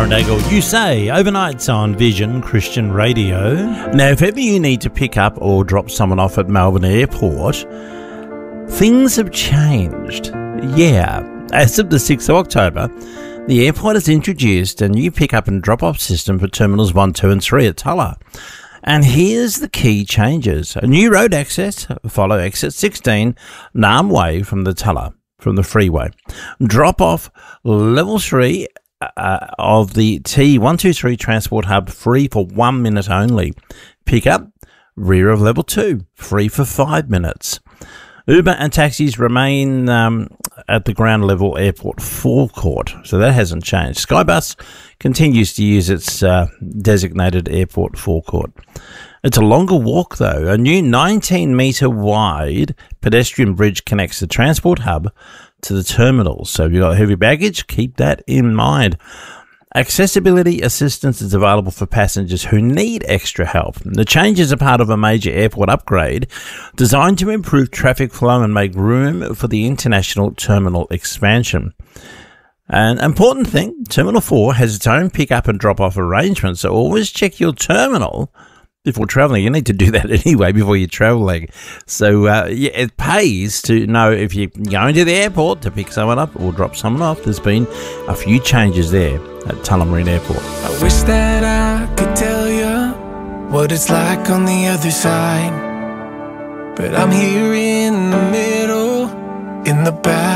Lauren Daigle, You Say, overnights on Vision Christian Radio. Now, if ever you need to pick up or drop someone off at Melbourne Airport, things have changed. Yeah, as of the 6th of October, the airport has introduced a new pick-up and drop-off system for Terminals 1, 2 and 3 at Tulla. And here's the key changes. A new road access, follow exit 16, Naarm Way from the Tulla, from the freeway. Drop off level 3 of the T123 Transport Hub, free for 1 minute only. Pick up, rear of level 2, free for 5 minutes. Uber and taxis remain at the ground level airport forecourt, so that hasn't changed. Skybus continues to use its designated airport forecourt. It's a longer walk, though. A new 19-metre wide pedestrian bridge connects the transport hub to the terminals. So if you've got heavy baggage, keep that in mind. Accessibility assistance is available for passengers who need extra help. The changes are part of a major airport upgrade designed to improve traffic flow and make room for the international terminal expansion. An important thing, Terminal 4 has its own pick-up and drop-off arrangement, so always check your terminal before travelling. You need to do that anyway before you're travelling. So, it pays to know if you're going to the airport to pick someone up or drop someone off. There's been a few changes there at Tullamarine Airport. I wish that I could tell you what it's like on the other side, but I'm here in the middle, in the back.